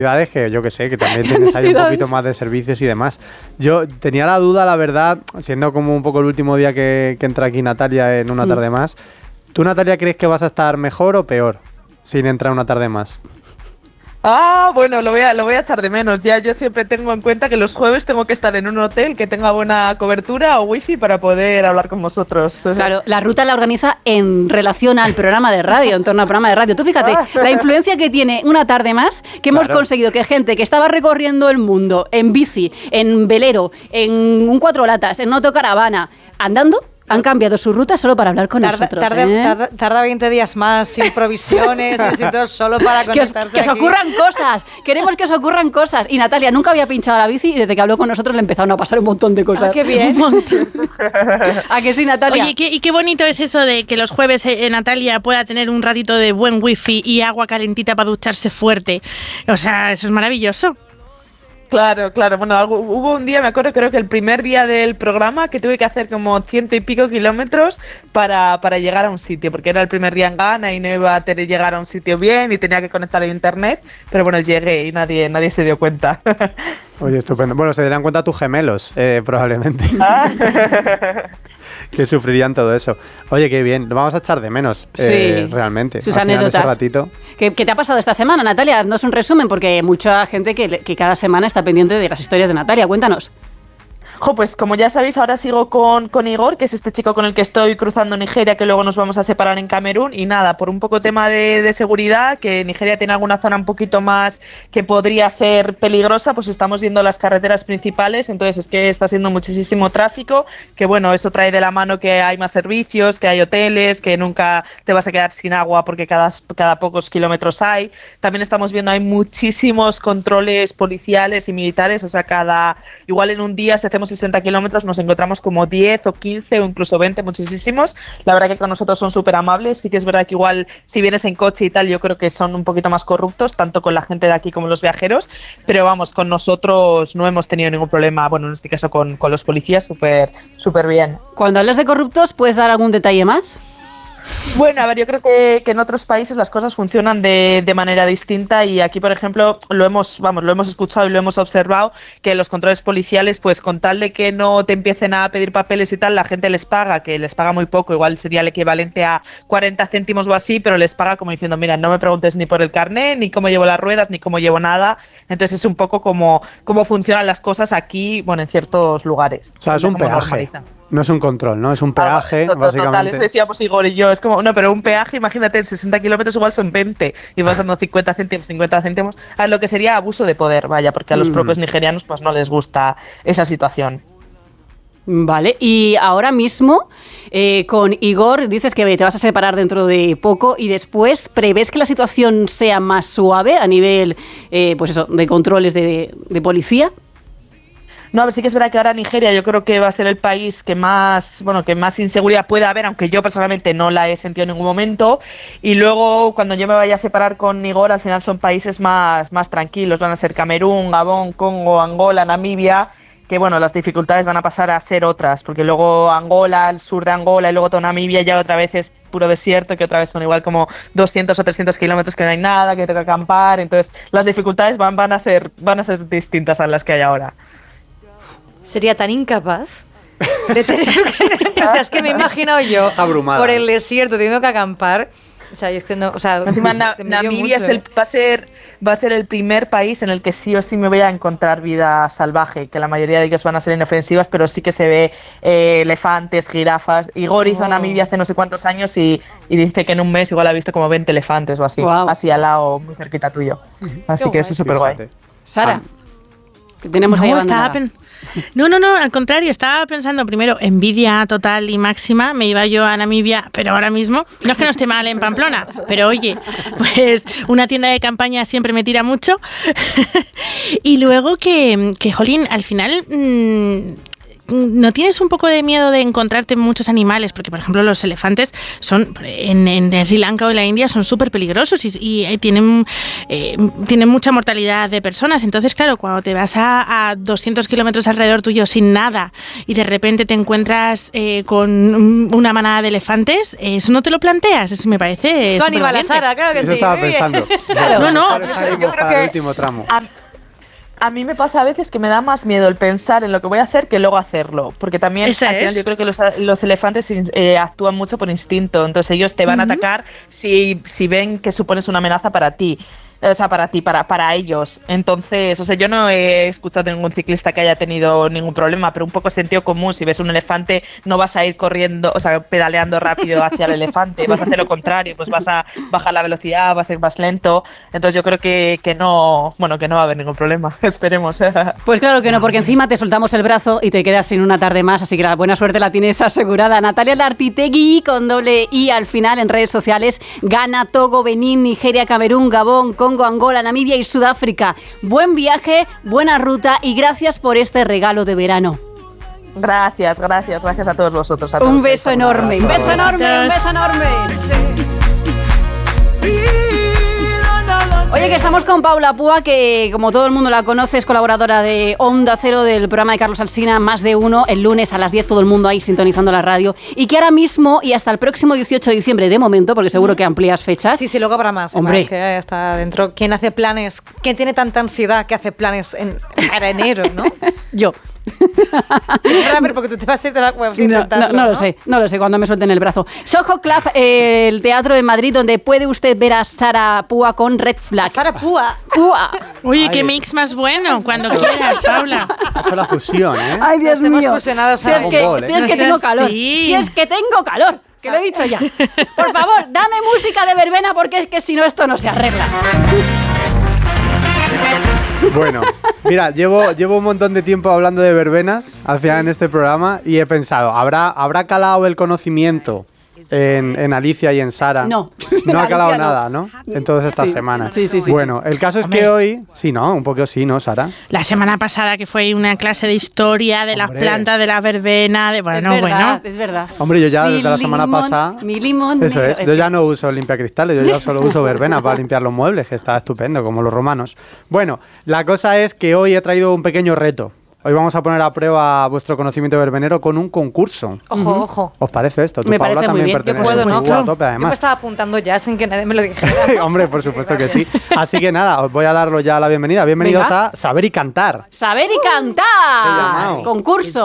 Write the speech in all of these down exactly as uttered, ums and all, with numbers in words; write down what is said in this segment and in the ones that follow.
ciudades que yo que sé, que también tienes ahí un poquito más de servicios y demás. Yo tenía la duda, la verdad, siendo como un poco el último día que, que entra aquí Natalia en una tarde más. ¿Tú, Natalia, crees que vas a estar mejor o peor sin entrar una tarde más? Ah, bueno, lo voy a, lo voy a echar de menos. Ya yo siempre tengo en cuenta que los jueves tengo que estar en un hotel que tenga buena cobertura o wifi para poder hablar con vosotros. Claro, la ruta la organiza en relación al programa de radio, en torno al programa de radio. Tú fíjate, la influencia que tiene una tarde más, que hemos claro. conseguido que gente que estaba recorriendo el mundo en bici, en velero, en un cuatro latas, en una autocaravana, andando, han cambiado su ruta solo para hablar con tarda, nosotros. Tarda, ¿eh? tarda, tarda veinte días más, sin provisiones, sin todo, solo para conectarse. Que os, que os ocurran cosas. Queremos que os ocurran cosas. Y Natalia nunca había pinchado la bici y desde que habló con nosotros le empezaron a pasar un montón de cosas. Ah, qué bien. ¿A que sí, Natalia? Oye, ¿qué, y qué bonito es eso de que los jueves eh, Natalia pueda tener un ratito de buen wifi y agua calentita para ducharse fuerte. O sea, eso es maravilloso. Claro, claro. Bueno, algo, hubo un día, me acuerdo, creo que el primer día del programa, que tuve que hacer como ciento y pico kilómetros para, para llegar a un sitio, porque era el primer día en Ghana y no iba a tener, llegar a un sitio bien y tenía que conectar a internet, pero bueno, llegué y nadie, nadie se dio cuenta. Oye, estupendo. Bueno, se darán cuenta tus gemelos, eh, probablemente. Ah. Que sufrirían todo eso. Oye, qué bien. Lo vamos a echar de menos, sí. eh, realmente. Sus anécdotas. Ese ratito. ¿Qué, ¿Qué te ha pasado esta semana, Natalia? Haznos un resumen, porque hay mucha gente que, que cada semana está pendiente de las historias de Natalia. Cuéntanos. Jo, pues como ya sabéis, ahora sigo con, con Igor, que es este chico con el que estoy cruzando Nigeria, que luego nos vamos a separar en Camerún. Y nada, por un poco tema de, de seguridad, que Nigeria tiene alguna zona un poquito más que podría ser peligrosa, pues estamos yendo a las carreteras principales. Entonces es que está siendo muchísimo tráfico, que bueno, eso trae de la mano que hay más servicios, que hay hoteles, que nunca te vas a quedar sin agua porque cada, cada pocos kilómetros hay. También estamos viendo hay muchísimos controles policiales y militares, o sea, cada igual en un día si hacemos sesenta kilómetros nos encontramos como diez o quince o incluso veinte, muchísimos. La verdad que con nosotros son súper amables. Sí que es verdad que igual si vienes en coche y tal, yo creo que son un poquito más corruptos, tanto con la gente de aquí como los viajeros, pero vamos, con nosotros no hemos tenido ningún problema, bueno, en este caso con, con los policías, súper súper bien. Cuando hablas de corruptos, ¿puedes dar algún detalle más? Bueno, a ver, yo creo que, que en otros países las cosas funcionan de, de manera distinta y aquí, por ejemplo, lo hemos, vamos, lo hemos escuchado y lo hemos observado, que los controles policiales, pues con tal de que no te empiecen a pedir papeles y tal, la gente les paga, que les paga muy poco, igual sería el equivalente a cuarenta céntimos o así, pero les paga como diciendo, mira, no me preguntes ni por el carné, ni cómo llevo las ruedas, ni cómo llevo nada. Entonces es un poco como cómo funcionan las cosas aquí, bueno, en ciertos lugares. O sea, es un peaje. No es un control, ¿no? Es un peaje, ah, básicamente. Total, eso decíamos Igor y yo. Es como, no, pero un peaje, imagínate, en sesenta kilómetros igual son veinte y vas dando cincuenta céntimos, cincuenta céntimos. A lo que sería abuso de poder, vaya, porque a los mm. propios nigerianos pues no les gusta esa situación. Vale, y ahora mismo eh, con Igor dices que te vas a separar dentro de poco y después prevés que la situación sea más suave a nivel, eh, pues eso, de controles de, de policía. No, a ver, sí que es verdad que ahora Nigeria yo creo que va a ser el país que más, bueno, que más inseguridad puede haber, aunque yo personalmente no la he sentido en ningún momento. Y luego, cuando yo me vaya a separar con Igor, al final son países más, más tranquilos. Van a ser Camerún, Gabón, Congo, Angola, Namibia, que bueno, las dificultades van a pasar a ser otras, porque luego Angola, el sur de Angola y luego toda Namibia ya otra vez es puro desierto, que otra vez son igual como doscientos o trescientos kilómetros que no hay nada, que toca acampar. Entonces, las dificultades van, van, a ser, van a ser distintas a las que hay ahora. Sería tan incapaz de tener que... O sea, es que me imagino yo abrumada por el desierto teniendo que acampar. O sea, yo es que no... O sea, encima na, Namibia mucho, es el, ¿eh? va, a ser, va a ser el primer país en el que sí o sí me voy a encontrar vida salvaje, que la mayoría de ellos van a ser inofensivas, pero sí que se ve eh, elefantes, jirafas. Igor hizo oh. Namibia hace no sé cuántos años y, y dice que en un mes igual ha visto como veinte elefantes o así, wow. así al lado, muy cerquita tuyo. Así Qué que guay. Eso es súper guay. Sara, que tenemos no, ahí estaba pen- No, no, no, al contrario, estaba pensando primero, envidia total y máxima, me iba yo a Namibia, pero ahora mismo, no es que no esté mal en Pamplona, pero oye, pues una tienda de campaña siempre me tira mucho. Y luego que, que, jolín, al final... Mmm, ¿no tienes un poco de miedo de encontrarte muchos animales? Porque, por ejemplo, los elefantes son en, en Sri Lanka o en la India son súper peligrosos y, y, y tienen, eh, tienen mucha mortalidad de personas. Entonces, claro, cuando te vas a, a doscientos kilómetros alrededor tuyo sin nada y de repente te encuentras eh, con una manada de elefantes, ¿eso no te lo planteas? Eso me parece Su animal a Sara, claro que Eso sí. estaba pensando. Claro. No, no. Yo creo Para que el último tramo. a, a mí me pasa a veces que me da más miedo el pensar en lo que voy a hacer que luego hacerlo. Porque también Esa al final es. yo creo que los, los elefantes eh, actúan mucho por instinto. Entonces ellos te van uh-huh. a atacar si, si ven que supones una amenaza para ti. O sea, para ti, para, para ellos. Entonces, o sea, yo no he escuchado de ningún ciclista que haya tenido ningún problema, pero un poco sentido común. Si ves un elefante, no vas a ir corriendo, o sea, pedaleando rápido hacia el elefante, vas a hacer lo contrario, pues vas a bajar la velocidad, vas a ir más lento. Entonces yo creo que, que no, bueno, que no va a haber ningún problema. Esperemos. Pues claro que no, porque encima te soltamos el brazo y te quedas sin una tarde más, así que la buena suerte la tienes asegurada. Natalia Lartitegui, con doble I al final en redes sociales, Ghana, Togo, Benín, Nigeria, Camerún, Gabón, Congo, Angola, Namibia y Sudáfrica. Buen viaje, buena ruta y gracias por este regalo de verano. Gracias, gracias, gracias a todos vosotros. A todos un beso enorme, un beso enorme, un beso enorme. Oye, que estamos con Paula Púa, que como todo el mundo la conoce, es colaboradora de Onda Cero del programa de Carlos Alsina, Más de Uno, el lunes a las diez, todo el mundo ahí sintonizando la radio, y que ahora mismo y hasta el próximo dieciocho de diciembre, de momento, porque seguro que amplías fechas. Sí, sí, luego habrá más. Hombre. Más, que está dentro. ¿Quién hace planes? ¿Quién tiene tanta ansiedad que hace planes en, para enero, no? Yo. Es verdad, pero porque tú te vas a ir, te vas a no, intentarlo, no, no, ¿no? lo sé, no lo sé, cuando me suelten el brazo. Soho Club, eh, el teatro de Madrid, donde puede usted ver a Sara Púa con Red Flag. Sara Púa. Púa. Oye, Ay. qué mix más bueno, cuando quieras, Paula. Ha hecho la fusión, ¿eh? Ay, Dios Nos hemos mío. fusionado, si es Sara. que, Ball, ¿eh? si es que No seas tengo calor. así. Si es que tengo calor. Que lo he dicho ya. Por favor, dame música de verbena porque es que si no esto no se arregla. Bueno, mira, llevo, llevo un montón de tiempo hablando de verbenas al final en este programa y he pensado, ¿habrá, ¿habrá calado el conocimiento en, en Alicia y en Sara? No. No ha calado Alicia no. nada, ¿no? En todas estas Sí. semanas. Sí, sí, sí, Bueno, el caso es Hombre. que hoy... Sí, ¿no? Un poco sí, ¿no, Sara? La semana pasada que fue una clase de historia de las Hombre. plantas, de la verbena, de bueno, es verdad, bueno. es verdad. Hombre, yo ya Mi desde la semana limón, pasada... Mi limón Eso negro. es, Es yo que- ya no uso limpiacristales, yo ya solo uso verbena para limpiar los muebles, que está estupendo, como los romanos. Bueno, la cosa es que hoy he traído un pequeño reto. Hoy vamos a poner a prueba vuestro conocimiento verbenero con un concurso. Ojo, ojo. ¿Os parece esto? Tu Me Paula parece muy también bien. Yo pertenece puedo, muy ¿no? guau a tope, Yo me además. estaba apuntando ya sin que nadie me lo dijera. Hombre, por supuesto que sí. Así que nada, os voy a daros ya la bienvenida. Bienvenidos Venga. a Saber y Cantar. Saber y Qué cantar. llamado. Concurso.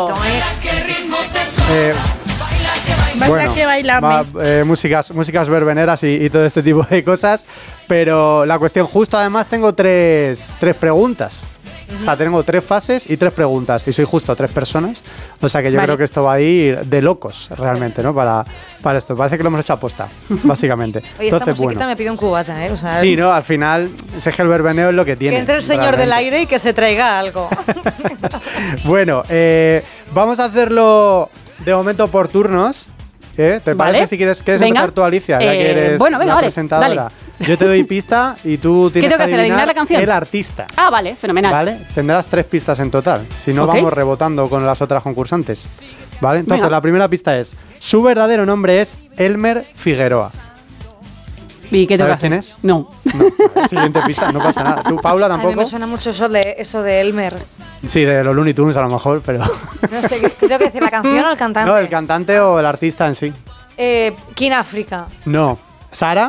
Eh, Baila bueno, que bailamos. va, eh, músicas, músicas verbeneras y, y todo este tipo de cosas. Pero la cuestión, justo además tengo tres, tres preguntas. O sea, tengo tres fases y tres preguntas. Y soy justo tres personas. O sea que yo Vale. creo que esto va a ir de locos, realmente, ¿no? Para, para esto. Parece que lo hemos hecho aposta, básicamente. Oye, esta Entonces, musiquita bueno. me pide un cubata, ¿eh? O sea, Sí, ¿no? Al final, si es que el verbeneo es lo que tiene. que entre el señor realmente. del aire y que se traiga algo. Bueno, eh, vamos a hacerlo de momento por turnos. ¿Eh? ¿Te Vale. parece si quieres, quieres Venga. empezar tú, Alicia? Ya Eh, que eres bueno, venga, la vale, presentadora. dale. Yo te doy pista y tú tienes tengo que que hacer? ¿Adivinar la canción? el artista. Ah, vale, fenomenal. ¿Vale? Tendrás tres pistas en total. Si no, Ok. vamos rebotando con las otras concursantes. ¿Vale? Entonces, Venga. la primera pista es: su verdadero nombre es Elmer Figueroa. ¿Y qué tengo que ¿Sabes quién hacer? es? No. No, vale, siguiente pista, no pasa nada. ¿Tú, Paula, A mí tampoco? me suena mucho eso de, eso de Elmer. Sí, de los Looney Tunes a lo mejor, pero... No sé, ¿qué tengo que decir? ¿La canción o el cantante? No, el cantante o el artista en sí. Eh, King África. No. ¿Sara?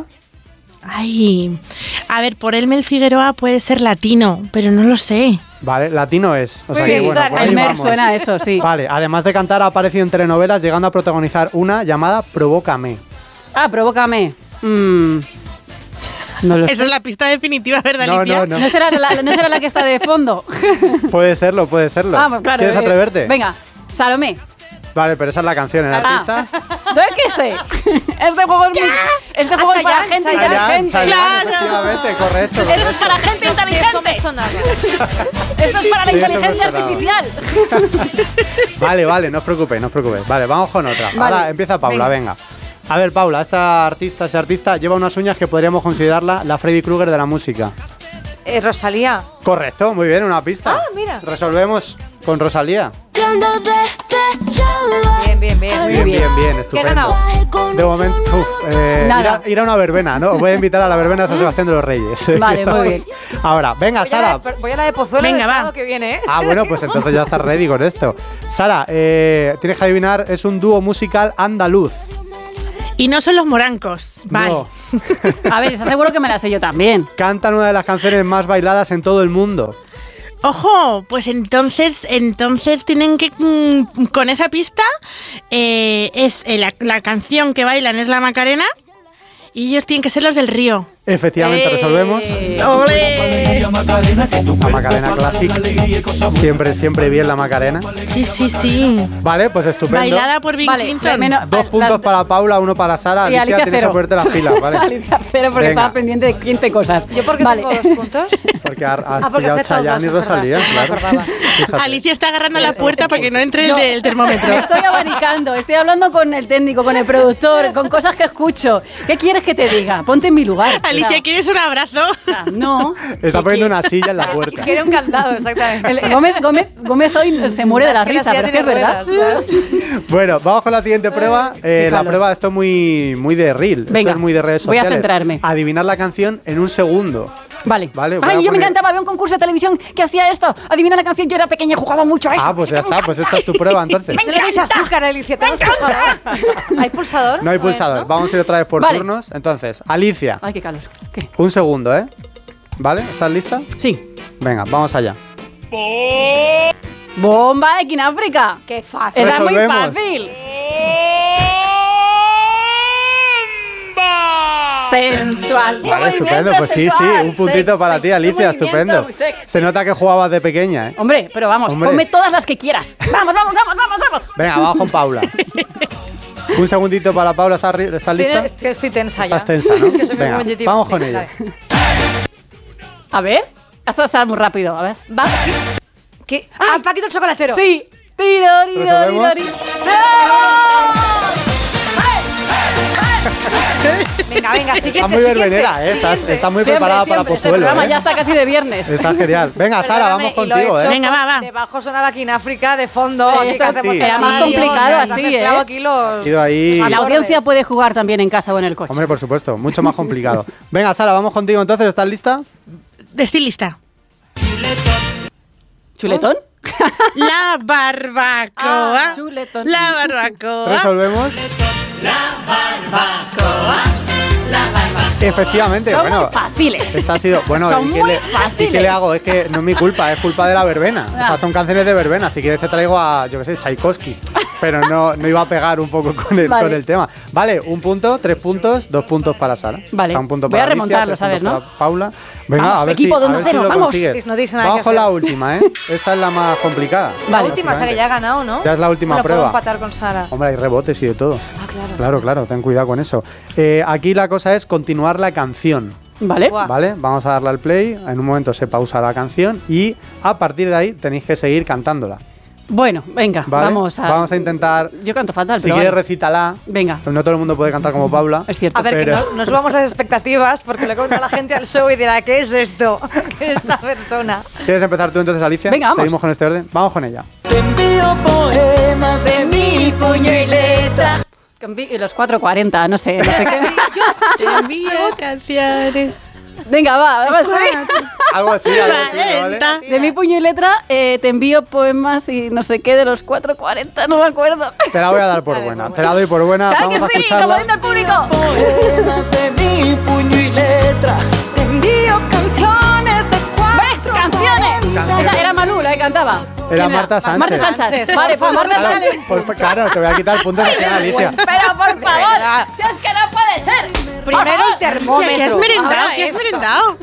Ay, a ver, por Elmer Figueroa puede ser latino, pero no lo sé. Vale, latino es. O sea Sí, que, bueno, Sara. por ahí Elmer vamos. suena a eso, sí. Vale, además de cantar, ha aparecido en telenovelas, llegando a protagonizar una llamada Provócame. Ah, provócame. Mm, no lo Esa sé. es la pista definitiva, ¿verdad, No, Alicia? no, no. ¿No será, la, ¿No será la que está de fondo? Puede serlo, puede serlo. Ah, pues claro. ¿Quieres eh, atreverte? Venga, Salomé. Vale, pero esa es la canción, ¿el Ah, artista? ¿yo qué sé? Este juego es, muy, este juego es para Chayanne, gente Chayanne. inteligente. Chayanne, Claro. efectivamente, correcto. Esto es correcto. para gente Eso me inteligente. sonaba. Esto es para la Sí, eso me inteligencia sonaba. artificial. Vale, vale, no os preocupéis, no os preocupéis. Vale, vamos con otra. Vale. Ahora empieza Paula, venga. A ver, Paula, esta artista, este artista lleva unas uñas que podríamos considerarla la Freddy Krueger de la música. Eh, Rosalía. Correcto, muy bien, una pista. Ah, mira. Resolvemos con Rosalía. Cuando desde Bien, bien, bien. Bien, bien, bien, estupendo. ¿Qué he ganado? De momento, uf, eh, ir, a, ir a una verbena, ¿no? Os voy a invitar a la verbena de San Sebastián de los Reyes. Vale, muy bien. Ahora, venga, Voy Sara. a la, voy a la de Pozuelo Venga, el va. sábado que viene, ¿eh? Ah, bueno, pues entonces ya estás ready con esto. Sara, eh, tienes que adivinar, es un dúo musical andaluz. Y no son los morancos. Vale. No. A ver, esa seguro que me la sé yo también. Cantan una de las canciones más bailadas en todo el mundo. Ojo, pues entonces, entonces tienen que, mm, con esa pista, eh, es eh, la, la canción que bailan es la Macarena y ellos tienen que ser los del Río. Efectivamente, Eh. resolvemos. ¡Ole! La Macarena Classic. Siempre, siempre bien la Macarena. Sí, sí, sí. Vale, pues estupendo. Bailada por Bill Vale, Clinton. menos- Dos las- puntos para Paula, uno para Sara. Y Alicia, Alicia tienes cero. que ponerte las pilas, ¿vale? Alicia cero porque Venga. estaba pendiente de quince cosas. ¿Yo por qué Vale. tengo dos puntos? Porque has, has Ah, porque pillado hace todos, Chayanne y es verdad, Rosalía, sí, no me claro. acordaba. Fíjate. Alicia está agarrando la puerta para que no entre el Yo- del termómetro. Me estoy abanicando, estoy hablando con el técnico, con el productor, con cosas que escucho. ¿Qué quieres que te diga? Ponte en mi lugar. Alicia, O sea, ¿quieres un abrazo? o sea, no. Está Que- poniendo que- una silla en la puerta. Quiero un candado, exactamente. el- Gómez, Gómez, Gómez hoy se muere de la Es que la risa, silla pero es que es tiene verdad. ruedas, ¿sabes? Bueno, vamos con la siguiente prueba. Eh, la calor. prueba, esto es muy, muy de reel. Venga, esto es muy de redes voy a sociales. centrarme. Adivinar la canción en un segundo. Vale. Vale, voy a Ay, yo me poner- encantaba, había un concurso de televisión que hacía esto. Adivina la canción, yo era pequeña y jugaba mucho a eso. Ah, pues ya está, pues esta es tu prueba entonces. No le deis azúcar, Alicia, tenemos pulsador. ¿Hay pulsador? No hay A ver, pulsador. ¿no? Vamos a ir otra vez por Vale. turnos. Entonces, Alicia, Ay, qué calor. ¿Qué? un segundo, ¿eh? ¿Vale? ¿Estás lista? Sí. Venga, vamos allá. Bomba de Kináfrica. Qué fácil. Era muy Resolvemos. fácil. Sensual. Vale, estupendo. Pues sí, sí, un puntito para ti, Alicia, estupendo. Se nota que jugabas de pequeña, ¿eh? Hombre, pero vamos, Hombre. ponme todas las que quieras. Vamos, vamos, vamos, vamos, vamos. Venga, vamos con Paula. Un segundito para Paula, ¿estás, ri- estás lista? Estoy, estoy, estoy tensa ya. Estás tensa, ¿no? Es que soy muy Venga, competitiva. vamos Sí, con ella. dale. A ver, esto está muy rápido, a ver. Va. ¿Qué? Ah, Paquito el chocolatero. Sí. Tiro, tiro, ¿Resolvemos? tiro, tiro. Venga, venga, siguiente, Está muy siguiente, verbenera, ¿eh? Estás, siguiente. estás muy Siempre, preparada siempre. para Este Pozuelo, programa ¿eh? ya está casi de viernes. Está genial. Venga, Sara, Perdóname, vamos y lo he contigo, hecho ¿eh? Venga, va, va. Debajo sonaba Kináfrica de fondo. Sí, aquí esto que hacemos sí. Era más así, complicado o sea, se han así, mezclado ¿eh? aquí los... Ido ahí. La Acordes. audiencia puede jugar también en casa o en el coche. Hombre, por supuesto, mucho más complicado. Venga, Sara, vamos contigo entonces. ¿Estás lista? Estoy lista. ¿Chuletón? La barbacoa. Ah, chuletón. La barbacoa. ¿Resolvemos? Efectivamente, Son bueno. muy fáciles. Esta ha sido. Bueno, Son ¿y qué, muy le, fáciles. ¿y qué le hago? Es que no es mi culpa, es culpa de la verbena. O sea, Ya. son canciones de verbena. Si quieres, te traigo a, yo qué sé, Tchaikovsky. Pero no, no iba a pegar un poco con el, Vale. con el tema. Vale, un punto, tres puntos, dos puntos para Sara. Vale. O sea, un punto Voy a para Alicia, remontarlo, tres ¿sabes, puntos no? para Paula. Venga, Vamos, a ver equipo si, de a uno ver si cero, lo vamos. consigues. No dice nada Vamos que con la hacer. última, ¿eh? Esta es la más complicada. La Vale. última, o sea que ya he ganado, ¿no? Ya es la última Bueno, puedo prueba. empatar con Sara. Hombre, hay rebotes y de todo. Ah, claro. Claro, claro, ten cuidado con eso. Eh, aquí la cosa es continuar la canción, ¿Vale? Buah. ¿vale? Vamos a darle al play, en un momento se pausa la canción y a partir de ahí tenéis que seguir cantándola, Bueno, venga, ¿vale? vamos a... Vamos a intentar, Yo canto fatal, si pero quieres vale. recítala, Venga, no todo el mundo puede cantar como Paula. es cierto. A ver, Pero- que no, nos vamos a las expectativas porque le cuento a la gente al show y dirá, ¿qué es esto? ¿Qué es esta persona? ¿Quieres empezar tú entonces, Alicia? Venga, vamos. Seguimos con este orden. Vamos con ella. Te envío poemas de mi puño y letra. Cambi- y los cuatro cuarenta, no sé. No sé qué. Te envío canciones. Venga, va, vamos. Algo así, algo así, ¿vale? cuarenta. De mi puño y letra eh, te envío poemas y no sé qué de los cuatro cuarenta, no me acuerdo. Te la voy a dar por Dale, buena. por Te la doy por buena. ¡Claro Vamos que a sí! escucharla. ¡Comodín del público! Poemas de mi puño y letra. Te envío canciones de ¿Ves? cuatro. ¡Canciones! Esa era Malú la que cantaba. Era ¿Quién Marta Sánchez. Marta Sánchez. Sánchez, Vale, por pues favor, Marta Claro, Sánchez. por- claro, te voy a quitar puntos de tiene Alicia. Pero por favor, si es que no puede ser. Por Primero favor. el termómetro. ¿Qué has merendado? ahora ¿Qué has esto. merendado?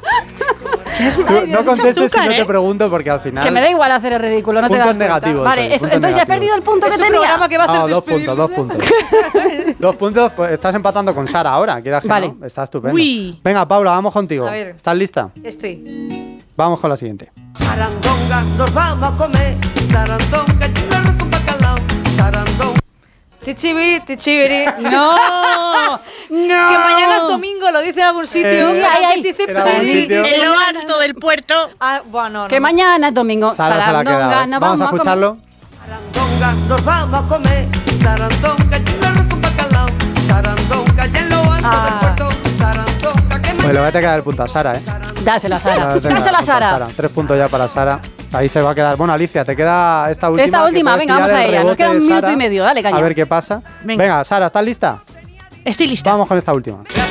¿Qué has Tú Ay, no has contestes hecho azúcar, si no te ¿eh? pregunto porque al final. Que me da igual hacer el ridículo, no te Puntos das cuenta. negativos, Vale, hoy, eso, puntos entonces ya he negativos. perdido el punto Es que un tenía. programa que va a hacer No, dos puntos, dos puntos. Dos puntos, pues estás empatando con Sara ahora, quieras que Vale. no. Está estupendo. Uy. Venga, Paula, vamos contigo. A ver. ¿Estás lista? Estoy. Vamos con la siguiente. Sarandonga, nos vamos a comer. Sarandonga, chulada con bacalao. Sarandonga. Tichibiri, tichibiri. No, no. Que mañana es domingo, lo dice en algún sitio. Eh, Ay, ay, ay, dice en algún psiri. sitio. En lo alto del puerto. Ah, bueno, no. Que mañana es domingo. Sara se la ha Sarandonga, quedado. ¿eh? no Vamos a comer. escucharlo. Sarandonga, Sarandonga, nos vamos a comer. Sarandonga, y un arroz con bacalao. Sarandonga, y en lo alto Ah. del puerto. Sarandonga, que Pues le voy a tener que dar el punto a Sara, ¿eh? Dásela, Sara. Venga, Dásela, punto a Sara. Tres puntos ya para Sara. Ahí se va a quedar. Bueno, Alicia, te queda esta última. Esta que última, puedes venga, vamos pillar a el ella. Nos rebote queda un de minuto Sara. y medio, dale, caña. A ver qué pasa. Venga. Venga, Sara, ¿estás lista? Estoy lista. Vamos con esta última. la